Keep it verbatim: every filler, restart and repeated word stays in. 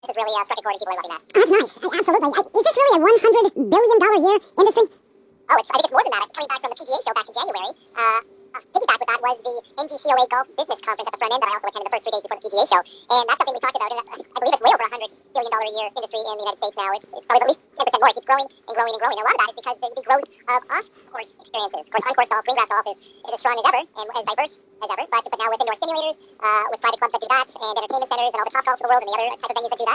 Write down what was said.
This has really uh, struck a chord and people are loving that. Oh, that's nice. I, absolutely. I, is this really a one hundred billion dollars a year industry? Oh, it's, I think it's more than that. Coming back from the P G A show back in January, uh, uh, piggyback with that was the N G C O A Golf Business Conference at the front end that I also attended the first three days before the P G A show. And that's something we talked about. And I, I believe it's way over a one hundred billion dollars a year industry in the United States now. It's, it's probably at least ten percent more. It keeps growing and growing and growing. And a lot of that is because the, the growth of off-course experiences. Of course, on-course golf, green grass golf is, is as strong as ever and as diverse as ever. But, but now with indoor simulators, uh, with private clubs that do that, and entertainment centers, and all the top golfs of the world, and the other type of venues that do that,